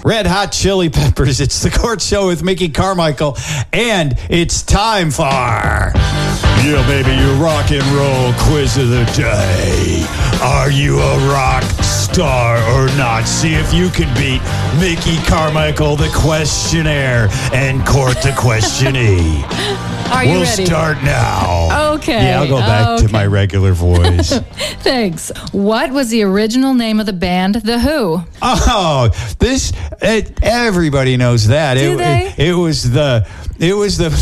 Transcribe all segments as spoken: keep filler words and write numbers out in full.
Red Hot Chili Peppers. It's the Court Show with Mickey Carmichael, and it's time for... Yeah, baby, your rock and roll quiz of the day. Are you a rock star or not? See if you can beat Mickey Carmichael, the questionnaire, and Court the questionee. Are you we'll ready? start now. Okay. Yeah, I'll go back okay. to my regular voice. Thanks. What was the original name of the band, The Who? Oh, this it, everybody knows that. Do it, they? It, it was the it was the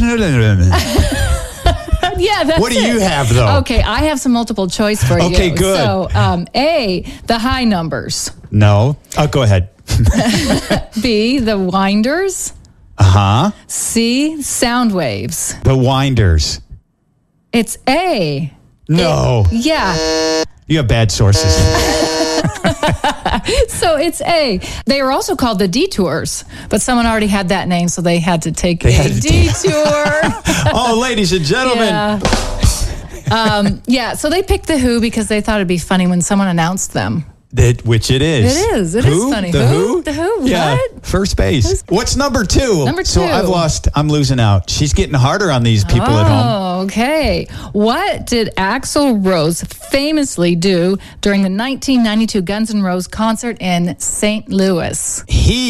Yeah, that's What do it. you have, though? Okay, I have some multiple choice for you. Okay, good. So, um, A, the high numbers. No. Oh, go ahead. B, the winders. Uh-huh. C, sound waves. The Winders. It's A. No. It- yeah. You have bad sources. So it's A. They were also called the Detours, but someone already had that name, so they had to take They a had to detour. Oh, ladies and gentlemen. Yeah. um, yeah, so they picked The Who because they thought it'd be funny when someone announced them. That, which it is. It is. It is Who? funny. The Who? Who? The Who? Yeah. What? First base. What's number two? Number So two. I've lost. I'm losing out. She's getting harder on these people at home. Oh, okay. What did Axl Rose famously do during the nineteen ninety-two Guns N' Roses concert in Saint Louis?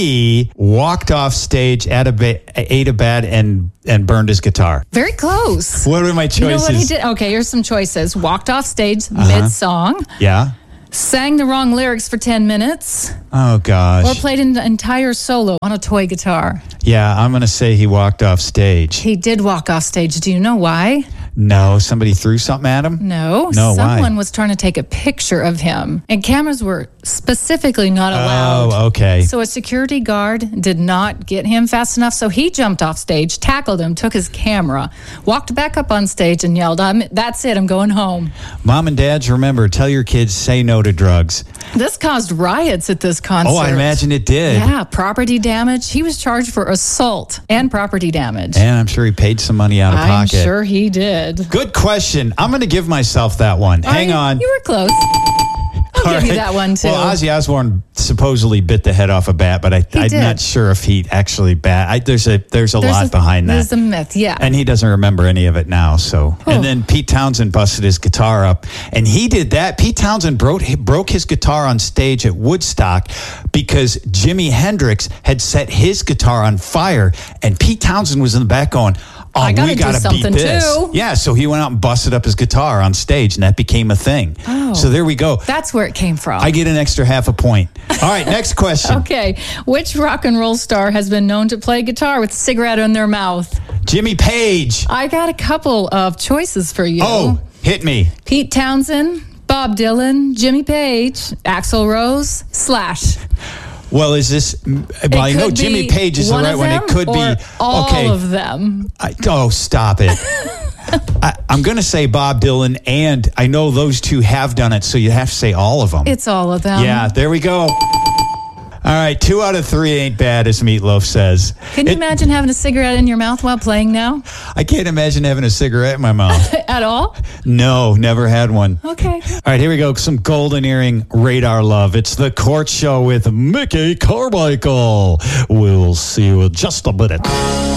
He walked off stage, ate a, ba- ate a bat, and and burned his guitar. Very close. What are my choices? You know what he did? Okay, here's some choices. Walked off stage mid-song, Yeah. sang the wrong lyrics for ten minutes, Oh gosh. or played an entire solo on a toy guitar. Yeah, I'm gonna say he walked off stage. He did walk off stage. Do you know why? No, somebody threw something at him. No, No, why? someone was trying to take a picture of him, and cameras were specifically not allowed. Oh, okay. So a security guard did not get him fast enough, so he jumped off stage, tackled him, took his camera, walked back up on stage, and yelled, I'm, that's it, I'm going home. Mom and dads, remember, tell your kids say no to drugs. This caused riots at this concert. Oh, I imagine it did. Yeah, property damage. He was charged for assault and property damage. And I'm sure he paid some money out of I'm pocket. sure he did. Good question. I'm going to give myself that one. Hang I- on. You were close. I'll All give you right. that one, too. Well, Ozzy Osbourne supposedly bit the head off a bat, but I, I'm did. not sure if he actually bat. I, there's a there's a There's lot a- behind that. There's a myth, yeah. And he doesn't remember any of it now. So, and then Pete Townsend busted his guitar up, and he did that. Pete Townsend broke broke his guitar on stage at Woodstock because Jimi Hendrix had set his guitar on fire, and Pete Townsend was in the back going, "Oh, I gotta we do got to beat something this." too. Yeah, so he went out and busted up his guitar on stage, and that became a thing. Oh. So there we go. That's where it came from. I get an extra half a point. All right, next question. Okay. Which rock and roll star has been known to play guitar with a cigarette in their mouth? Jimmy Page. I got a couple of choices for you. Oh, hit me. Pete Townsend, Bob Dylan, Jimmy Page, Axl Rose, Slash. Well, is this? Well, I know could Jimmy be Page is the one right of one. them It could or be all okay. of them. I, oh, stop it. I, I'm going to say Bob Dylan, and I know those two have done it, so you have to say all of them. It's all of them. Yeah, there we go. All right, two out of three ain't bad, as Meatloaf says. Can you It- imagine having a cigarette in your mouth while playing now? I can't imagine having a cigarette in my mouth. At all? No, never had one. Okay. All right, here we go. Some golden earring radar love. It's the Court Show with Mickey Carmichael. We'll see you in just a minute.